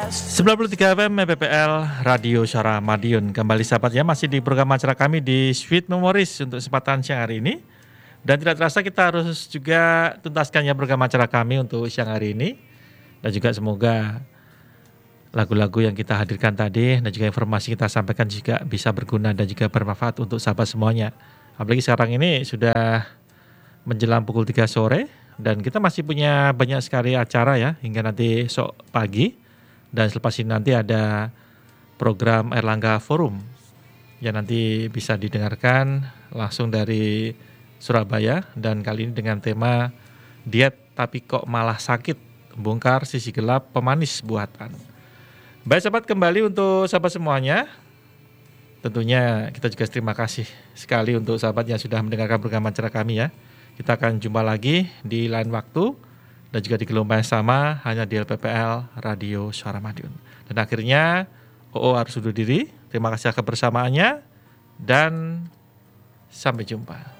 93 FM PPL Radio Suara Madiun. Kembali sahabat ya, masih di program acara kami di Sweet Memories untuk kesempatan siang hari ini. Dan tidak terasa kita harus juga tuntaskan ya program acara kami untuk siang hari ini. Dan juga semoga lagu-lagu yang kita hadirkan tadi dan juga informasi kita sampaikan juga bisa berguna dan juga bermanfaat untuk sahabat semuanya. Apalagi sekarang ini sudah menjelang pukul 3 sore dan kita masih punya banyak sekali acara ya hingga nanti esok pagi. Dan selepas ini nanti ada program Erlangga Forum yang nanti bisa didengarkan langsung dari Surabaya. Dan kali ini dengan tema diet tapi kok malah sakit, bongkar sisi gelap pemanis buatan. Baik sahabat, kembali untuk sahabat semuanya. Tentunya kita juga terima kasih sekali untuk sahabat yang sudah mendengarkan program acara kami ya. Kita akan jumpa lagi di lain waktu. Dan juga di gelombang yang sama hanya di LPPL Radio Suara Madiun. Dan akhirnya OO harus undur diri. Terima kasih atas kebersamaannya dan sampai jumpa.